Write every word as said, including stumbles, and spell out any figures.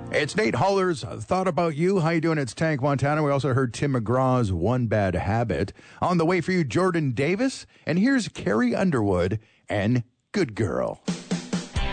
It's Nate Holler's Thought About You. How you doing? It's Tank Montana. We also heard Tim McGraw's One Bad Habit. On the way for you, Jordan Davis. And here's Carrie Underwood and Good Girl.